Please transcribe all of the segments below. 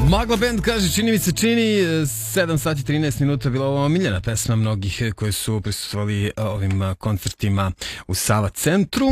Magla Band kaže, čini mi se čini, 7 sati 13 minuta bila ovo omiljena pesma mnogih koji su prisustvovali ovim koncertima u Sava centru.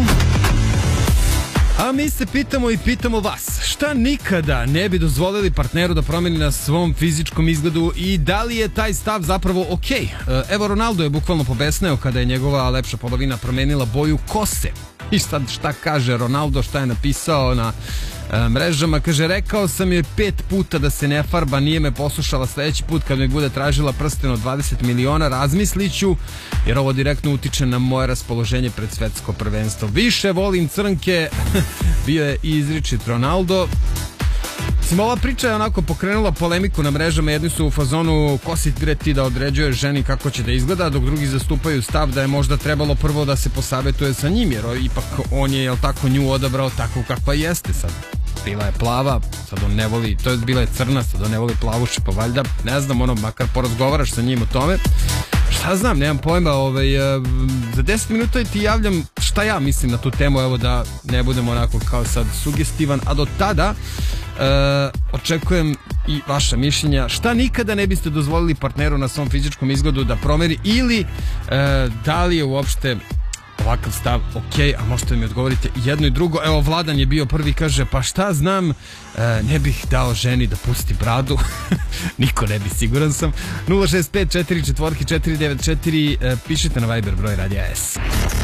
A mi se pitamo i pitamo vas, šta nikada ne bi dozvolili partneru da promeni na svom fizičkom izgledu i da li je taj stav zapravo okej? Evo, Ronaldo je bukvalno pobesneo kada je njegova lepša polovina promenila boju kose. I sad šta kaže Ronaldo, šta je napisao na mrežama? Kaže, rekao sam joj 5 puta da se ne farba, nije me poslušala, sledeći put kad mi bude tražila prsten od 20 miliona razmisliću, jer ovo direktno utiče na moje raspoloženje pred svetsko prvenstvo. Više volim crnke, bio je i izričit Ronaldo. Ova priča je onako pokrenula polemiku na mrežama. Jedni su u fazonu, ko si ti da određuje ženi kako će da izgleda, dok drugi zastupaju stav da je možda trebalo prvo da se posavetuje sa njim, jer ipak on je, jel tako, nju odabrao tako kakva jeste sad. Bila je plava, sad on ne voli, to je bila je crna, sad on ne voli plavuše, pa valjda, ne znam, makar porazgovaraš sa njim o tome. Šta znam, nemam pojma, za 10 minuta ti javljam šta ja mislim na tu temu, evo da ne budem onako kao sad sugestivan, a do tada očekujem i vaša mišljenja. Šta nikada ne biste dozvolili partneru na svom fizičkom izgledu da promeri, ili da li je uopšte ovakav stav okej, a možete da mi odgovorite jedno i drugo. Evo, Vladan je bio prvi, kaže, pa šta znam, ne bih dao ženi da pusti bradu. Niko ne bi, siguran sam. 065 44 494, pišite na Viber broj Radija S.